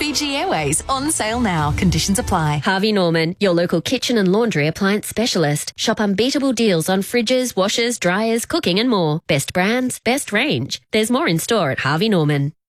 Fiji Airways, on sale now. Conditions apply. Harvey Norman, your local kitchen and laundry appliance specialist. Shop unbeatable deals on fridges, washers, dryers, cooking and more. Best brands, best range. There's more in store at Harvey Norman.